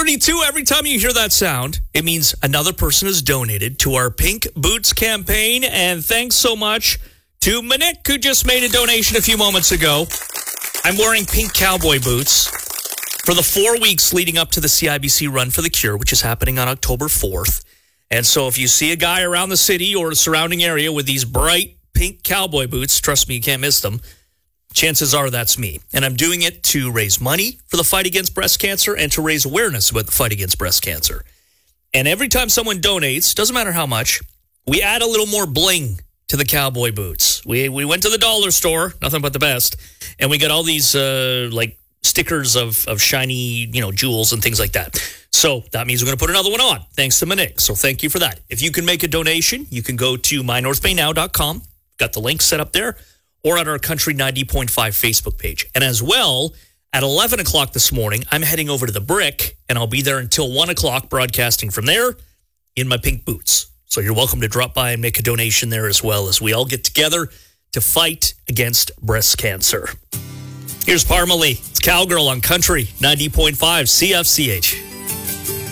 6:32. Every time you hear that sound, it means another person has donated to our Pink Boots campaign. And thanks so much to Manik, who just made a donation a few moments ago. I'm wearing pink cowboy boots for the 4 weeks leading up to the CIBC Run for the Cure, which is happening on October 4th. And so if you see a guy around the city or the surrounding area with these bright pink cowboy boots, trust me, you can't miss them. Chances are that's me. And I'm doing it to raise money for the fight against breast cancer and to raise awareness about the fight against breast cancer. And every time someone donates, doesn't matter how much, we add a little more bling to the cowboy boots. We went to the dollar store, nothing but the best, and we got all these like stickers of shiny, jewels and things like that. So that means we're going to put another one on, thanks to Manik. So thank you for that. If you can make a donation, you can go to mynorthbaynow.com. Got the link set up there, or at our Country 90.5 Facebook page. And as well, at 11 o'clock this morning, I'm heading over to the Brick, and I'll be there until 1 o'clock broadcasting from there in my pink boots. So you're welcome to drop by and make a donation there as well as we all get together to fight against breast cancer. Here's Parmalee. It's Cowgirl on Country 90.5 CFCH.